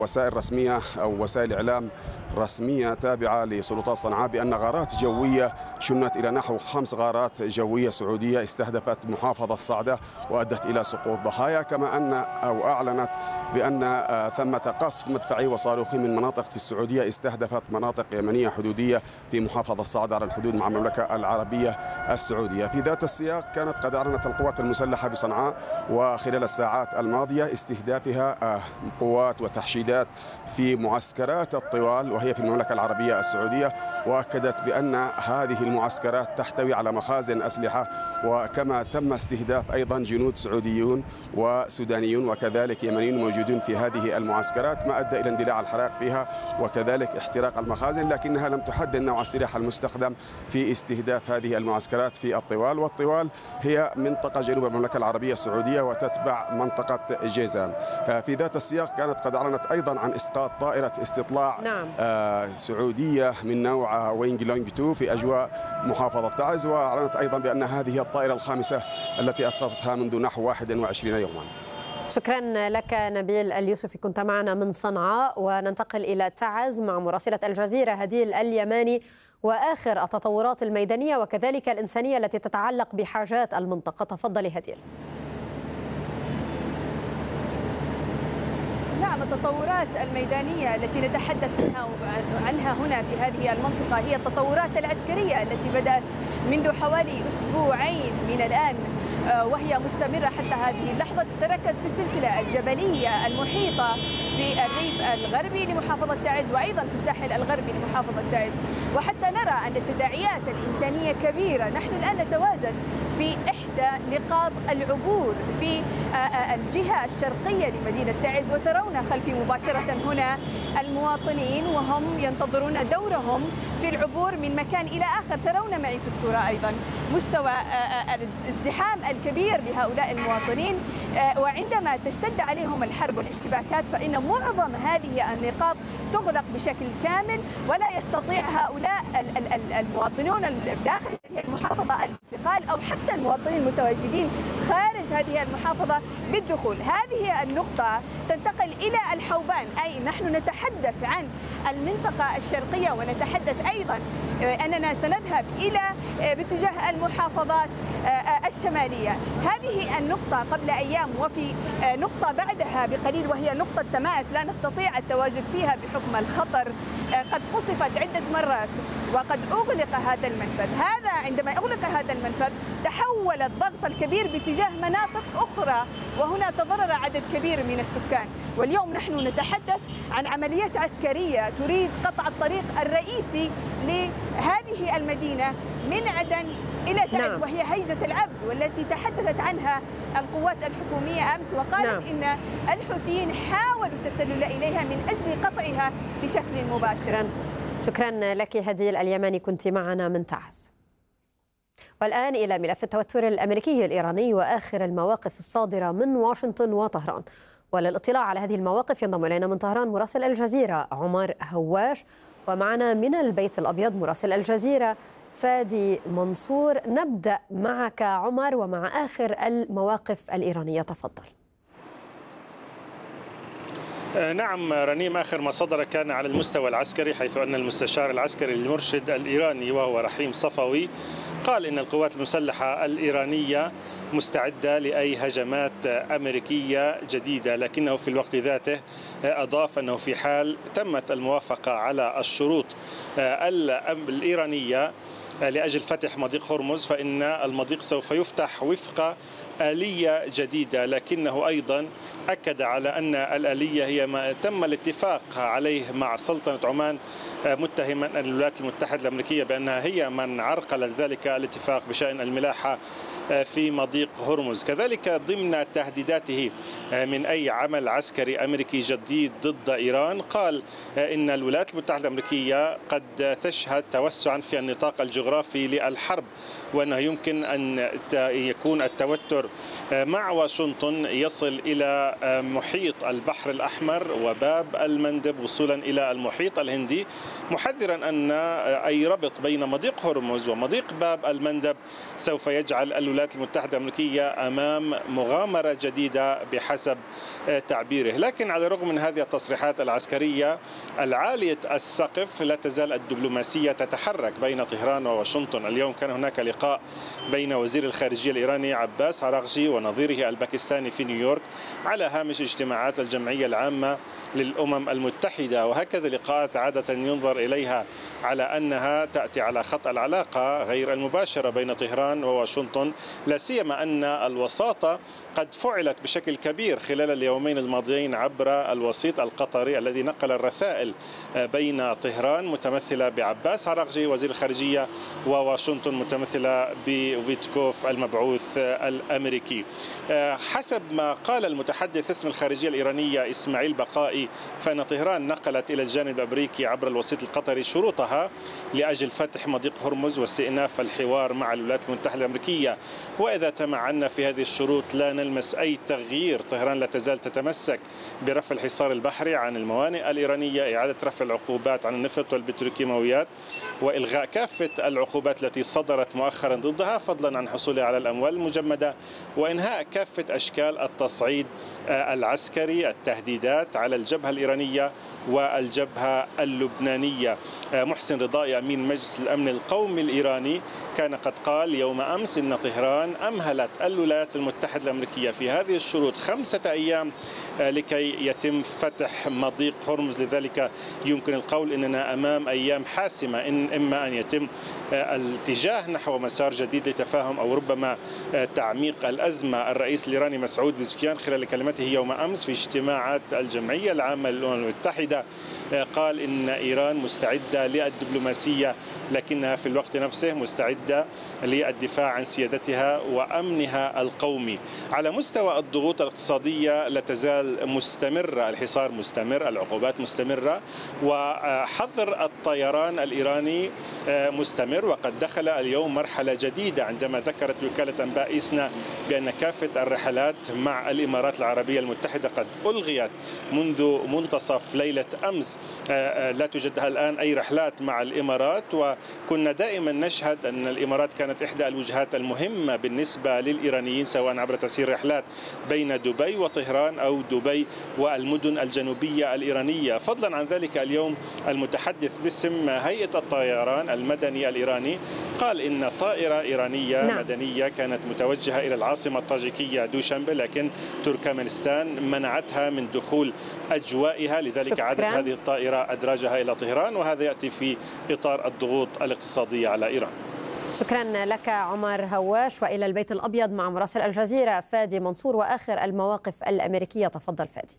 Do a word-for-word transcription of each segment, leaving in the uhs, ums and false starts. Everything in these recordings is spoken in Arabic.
وسائل رسمية أو وسائل إعلام رسمية تابعة لسلطات صنعاء بأن غارات جوية شنت إلى نحو خمس غارات جوية سعودية استهدفت محافظة صعدة وأدت إلى سقوط ضحايا، كما أن أو أعلنت بأن ثمة قصف مدفعي وصاروخي من مناطق في السعودية استهدفت مناطق يمنية حدودية في محافظة صعدة على الحدود مع المملكة العربية السعودية. في ذات السياق كانت قد أعلنت القوات المسلحة بصنعاء وخلال الساعات الماضية استهدافها قوات وتحشيدات في معسكرات الطوال وهي في المملكة العربية السعودية، وأكدت بأن هذه المعسكرات تحتوي على مخازن أسلحة، وكما تم استهداف أيضا جنود سعوديون وسودانيون وكذلك يمنيون موجودون في هذه المعسكرات، ما أدى إلى اندلاع الحرائق فيها وكذلك احتراق المخازن، لكنها لم تحدد نوع السلاح المستخدم في استهداف هذه المعسكرات في الطوال. والطوال هي منطقة جنوب المملكة العربية السعودية وتتبع منطقة جيزان. في ذات السياق كانت قد أعلنت أيضا عن إسقاط طائرة استطلاع نعم. آه سعودية من نوع وينج لونج اثنين في أجواء محافظة تعز، وأعلنت أيضا بأن هذه الطائرة الخامسة التي أسقطتها منذ نحو واحد وعشرين يوما. شكرا لك نبيل اليوسفي، كنت معنا من صنعاء. وننتقل إلى تعز مع مراسلة الجزيرة هديل اليماني وآخر التطورات الميدانية وكذلك الإنسانية التي تتعلق بحاجات المنطقة. تفضلي هديل. نعم، التطورات الميدانية التي نتحدث عنها عنها هنا في هذه المنطقة هي التطورات العسكرية التي بدأت منذ حوالي أسبوعين من الآن وهي مستمرة حتى هذه اللحظة، تتركز في السلسلة الجبلية المحيطة بالريف الغربي لمحافظة تعز وأيضا في الساحل الغربي لمحافظة تعز. وحتى نرى أن التداعيات الإنسانية كبيرة، نحن الآن نتواجد في إحدى نقاط العبور في الجهة الشرقية لمدينة تعز، وترون خلفي مباشرة هنا المواطنين وهم ينتظرون دورهم في العبور من مكان إلى آخر. ترون معي في الصورة أيضا مستوى الازدحام الكبير لهؤلاء المواطنين، وعندما تشتد عليهم الحرب والاشتباكات فإن معظم هذه النقاط تغلق بشكل كامل ولا يستطيع هؤلاء المواطنون داخل المحافظة الانتقال أو حتى المواطنين المتواجدين خارج هذه المحافظة بالدخول. هذه النقطة تنتقل إلى الحوبان، أي نحن نتحدث عن المنطقة الشرقية ونتحدث أيضا أننا سنذهب إلى باتجاه المحافظات الشمالية. هذه النقطة قبل أيام وفي نقطة بعدها بقليل وهي نقطة تماس لا نستطيع التواجد فيها بحكم الخطر، قد قصفت عدة مرات وقد أغلق هذا المنفذ. هذا عندما أغلق هذا المنفذ تحول الضغط الكبير باتجاه مناطق أخرى وهنا تضرر عدد كبير من السكان. واليوم نحن نتحدث عن عمليات عسكرية تريد قطع الطريق الرئيسي لهذه المدينة من عدن إلى تعز، نعم. وهي هيجة العبد والتي تحدثت عنها القوات الحكومية أمس وقالت نعم. إن الحوثيين حاولوا التسلل إليها من أجل قطعها بشكل مباشر. شكرا, شكرا لك هديل اليماني، كنت معنا من تعز. والآن إلى ملف التوتر الأمريكي الإيراني وآخر المواقف الصادرة من واشنطن وطهران. وللاطلاع على هذه المواقف ينضم إلينا من طهران مراسل الجزيرة عمر هواش، ومعنا من البيت الأبيض مراسل الجزيرة فادي منصور. نبدأ معك عمر ومع آخر المواقف الإيرانية، تفضل. نعم رنيم، آخر ما صدر كان على المستوى العسكري، حيث أن المستشار العسكري المرشد الإيراني وهو رحيم صفوي قال إن القوات المسلحة الإيرانية مستعدة لأي هجمات أمريكية جديدة، لكنه في الوقت ذاته أضاف أنه في حال تمت الموافقة على الشروط الإيرانية لأجل فتح مضيق هرمز فإن المضيق سوف يفتح وفق آلية جديدة. لكنه أيضا أكد على أن الآلية هي ما تم الاتفاق عليه مع سلطنة عمان، متهما الولايات المتحدة الأمريكية بأنها هي من عرقلت ذلك الاتفاق بشأن الملاحة في مضيق هرمز. كذلك ضمن تهديداته من أي عمل عسكري أمريكي جديد ضد إيران، قال إن الولايات المتحدة الأمريكية قد تشهد توسعا في النطاق الجغرافي للحرب، وأنه يمكن أن يكون التوتر مع واشنطن يصل إلى محيط البحر الأحمر وباب المندب وصولا إلى المحيط الهندي، محذرا أن أي ربط بين مضيق هرمز ومضيق باب المندب سوف يجعل الولايات الولايات المتحدة الأمريكية أمام مغامرة جديدة بحسب تعبيره. لكن على الرغم من هذه التصريحات العسكرية العالية السقف لا تزال الدبلوماسية تتحرك بين طهران وواشنطن. اليوم كان هناك لقاء بين وزير الخارجية الإيراني عباس عراغجي ونظيره الباكستاني في نيويورك على هامش اجتماعات الجمعية العامة للأمم المتحدة، وهكذا لقاءات عادة ينظر إليها على أنها تأتي على خط العلاقة غير المباشرة بين طهران وواشنطن، لا سيما أن الوساطة قد فعلت بشكل كبير خلال اليومين الماضيين عبر الوسيط القطري الذي نقل الرسائل بين طهران متمثلة بعباس عراغجي وزير الخارجية وواشنطن متمثلة بويتكوف المبعوث الأمريكي. حسب ما قال المتحدث اسم الخارجية الإيرانية إسماعيل بقائي فإن طهران نقلت إلى الجانب الأمريكي عبر الوسيط القطري شروطها لأجل فتح مضيق هرمز واستئناف الحوار مع الولايات المتحدة الأمريكية، وإذا تمعنا في هذه الشروط لا نلمس أي تغيير. طهران لا تزال تتمسك برفع الحصار البحري عن الموانئ الإيرانية، إعادة رفع العقوبات عن النفط والبتروكيماويات، وإلغاء كافة العقوبات التي صدرت مؤخرا ضدها فضلا عن حصولها على الأموال المجمدة، وإنهاء كافة أشكال التصعيد العسكري، التهديدات على الجبهة الإيرانية والجبهة اللبنانية. محسن رضائي أمين مجلس الأمن القومي الإيراني كان قد قال يوم أمس إن طهران أمهلت الولايات المتحدة الأمريكية في هذه الشروط خمسة أيام لكي يتم فتح مضيق هرمز. لذلك يمكن القول أننا أمام أيام حاسمة، إن إما أن يتم الاتجاه نحو مسار جديد لتفاهم أو ربما تعميق الأزمة. الرئيس الإيراني مسعود بزكيان خلال كلمته يوم أمس في اجتماعات الجمعية العامة للأمم المتحدة قال إن إيران مستعدة للدبلوماسية لكنها في الوقت نفسه مستعدة للدفاع عن سيادتها وأمنها القومي. على مستوى الضغوط الاقتصادية لا تزال مستمرة، الحصار مستمر، العقوبات مستمرة، وحظر الطيران الإيراني مستمر. وقد دخل اليوم مرحلة جديدة عندما ذكرت وكالة أنباء إسنا بأن كافة الرحلات مع الإمارات العربية المتحدة قد ألغيت منذ منتصف ليلة أمس. لا توجد الآن أي رحلات مع الإمارات، وكنا دائما نشهد أن الإمارات كانت إحدى الوجهات المهمة بالنسبة للإيرانيين سواء عبر تسيير رحلات بين دبي وطهران أو دبي والمدن الجنوبية الإيرانية. فضلا عن ذلك اليوم المتحدث باسم هيئة الطيران المدني الإيراني قال إن طائرة إيرانية نعم. مدنية كانت متوجهة إلى العاصمة الطاجيكية دوشنبه، لكن تركمانستان منعتها من دخول أجوائها، لذلك شكرا. عادت هذه الطائرة أدراجها إلى طهران، وهذا يأتي في إطار الضغوط الاقتصادية على إيران. شكرا لك عمر هواش. وإلى البيت الأبيض مع مراسل الجزيرة فادي منصور وآخر المواقف الأمريكية. تفضل فادي.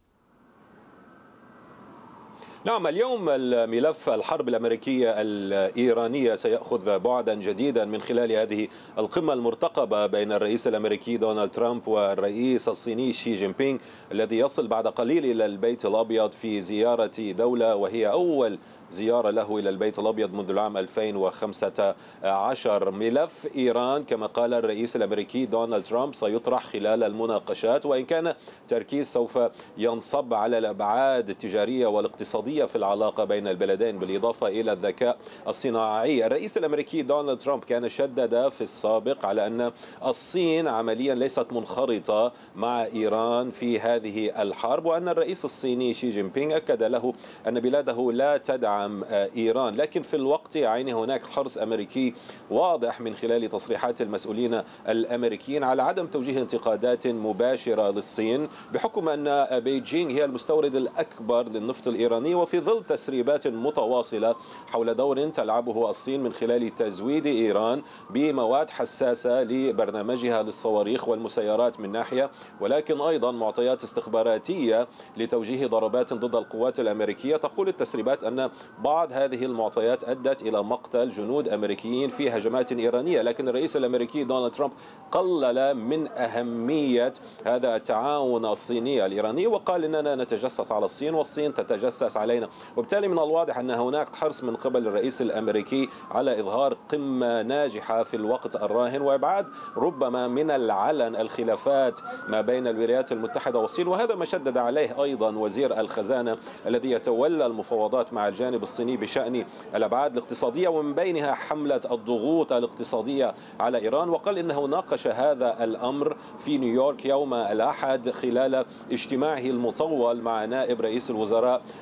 نعم، اليوم الملف الحرب الأمريكية الإيرانية سيأخذ بعدا جديدا من خلال هذه القمة المرتقبة بين الرئيس الأمريكي دونالد ترامب والرئيس الصيني شي جين بينغ الذي يصل بعد قليل إلى البيت الأبيض في زيارة دولة وهي أول زيارة له إلى البيت الأبيض منذ العام ألفين وخمسة عشر. ملف إيران كما قال الرئيس الأمريكي دونالد ترامب سيطرح خلال المناقشات، وإن كان تركيز سوف ينصب على الأبعاد التجارية والاقتصادية في العلاقة بين البلدين بالإضافة إلى الذكاء الصناعي. الرئيس الأمريكي دونالد ترامب كان شدد في السابق على أن الصين عمليا ليست منخرطة مع إيران في هذه الحرب، وأن الرئيس الصيني شي جين بينغ أكد له أن بلاده لا تدعم إيران. لكن في الوقت عينه هناك حرص أمريكي واضح من خلال تصريحات المسؤولين الأمريكيين على عدم توجيه انتقادات مباشرة للصين بحكم أن بيجينغ هي المستورد الأكبر للنفط الإيراني، وفي ظل تسريبات متواصلة حول دور تلعبه الصين من خلال تزويد إيران بمواد حساسة لبرنامجها للصواريخ والمسيرات من ناحية، ولكن أيضا معطيات استخباراتية لتوجيه ضربات ضد القوات الأمريكية. تقول التسريبات أن بعض هذه المعطيات أدت إلى مقتل جنود أمريكيين في هجمات إيرانية، لكن الرئيس الأمريكي دونالد ترامب قلل من أهمية هذا التعاون الصيني الإيراني وقال إننا نتجسس على الصين والصين تتجسس على علينا. وبالتالي من الواضح أن هناك حرص من قبل الرئيس الأمريكي على إظهار قمة ناجحة في الوقت الراهن وإبعاد ربما من العلن الخلافات ما بين الولايات المتحدة والصين، وهذا ما شدد عليه أيضا وزير الخزانة الذي يتولى المفاوضات مع الجانب الصيني بشأن الأبعاد الاقتصادية ومن بينها حملة الضغوط الاقتصادية على إيران. وقال إنه ناقش هذا الأمر في نيويورك يوم الأحد خلال اجتماعه المطول مع نائب رئيس الوزراء